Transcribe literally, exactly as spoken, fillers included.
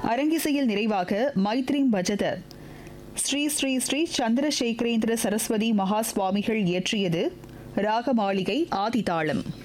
அரங்கிசையில் நிறைவாக மைத்ரீம் பஜத ஸ்ரீ ஸ்ரீ ஸ்ரீ சந்திரசேகரேந்திர சரஸ்வதி மகா சுவாமிகள் இயற்றியது ராக மாளிகை ஆதிதாளம்.